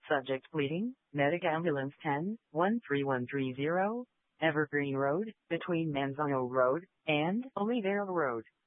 Subject bleeding, Medic Ambulance 10-13130, Evergreen Road, between Manzano Road and Olivero Road.